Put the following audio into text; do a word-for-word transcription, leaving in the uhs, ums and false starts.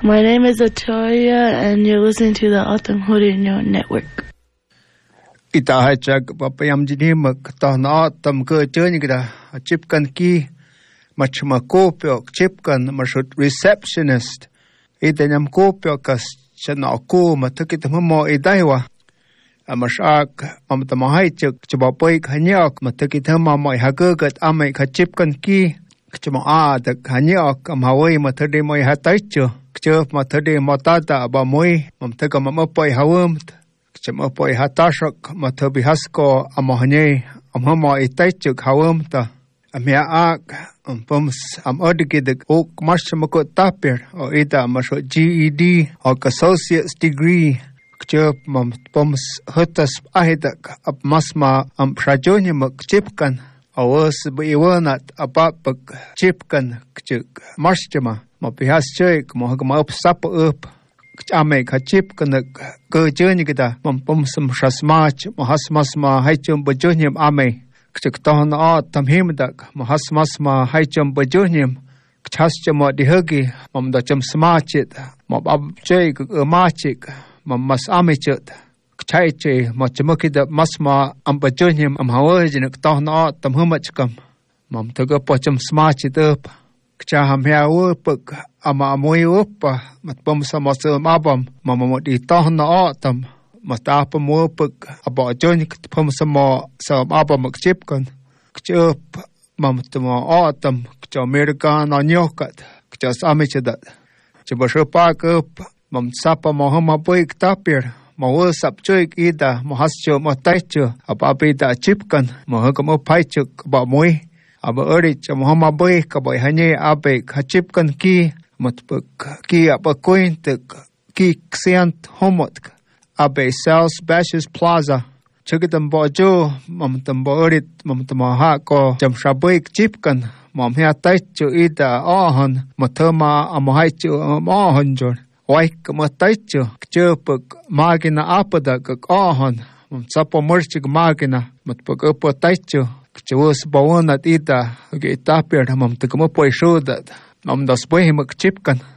My name is Atoya, and you're listening to the Autumn Radio Network. Ita hai chak papayam jini mak ta na tam ke cheni kita chip kan ki mach ma kopyo chip kan mashut receptionist ita nyam kopyo kas chana ko matakit mo idaiwa amashak mamta mahai chak chbapai khanyak matakit ma mai hagagat amai kha chip kan ki chma a tak khanyak amhawai matade mai hataicho chop matade matata ba moi mamtaka mama pai hawam chama poi hatashak mathabi hasko amahne amhama itaichuk hawamta amya ak ampums am odgid ok marshmako tapir o ida masho G E D or associate's degree chop mam pums hutas ahidak ap masma am prajonyamak chipkan awas biwanat apapag chipkan chuk marshma mapihas chek mohagma up sap up ame kha chip kana ke jeni kita pom sam shasmach mahasmasma haichum bajonyem ame kchik ton a tamhim dak mahasmasma haichum bajonyem kchaschama dihagi mam da chum smachit mab ab chei machik mam mas amechut kchai che machmukida masma am bajonyem am hawajin ton a tamhumachkam mam taga pochum smachit up kcha ham hea upuk ama moi upa mat pom sama se mabam mama mo di toh na atam mata pa mo upuk aba jon pom sama sa mabam chip kan kchup mam tmo atam kcha america na nyokat kcha sami chedat chbasho pa kup mam sapa mo hama boy tapir mo sap choik ida mo hascho mo taicho aba bida chip kan mo hakamo paichuk ba moi aba urich mohama boy kaboy hanye abe khachip kan ki matpuk ki aba coint ki xiant homot abe sales bashes plaza chugitam bojo mamtam borit mamtam ha ko jamshaboy chip kan mom ha taichu ida ahon mathama amhaichu ahon jor waik mataichu chupuk magina apada ka ahon sapo murchig magina matpuk upo taichu chus bawon at ita ge tapir mam tukmo poi shodat mam das boy mak chip kan